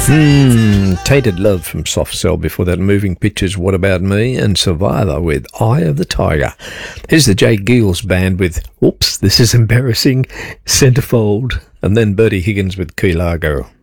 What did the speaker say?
Tainted Love from Soft Cell. Before that, Moving Pictures, What About Me, and Survivor with Eye of the Tiger. Here's the Jay Giles Band with Oops, This Is Embarrassing, Centerfold, and then Bertie Higgins with Key Largo.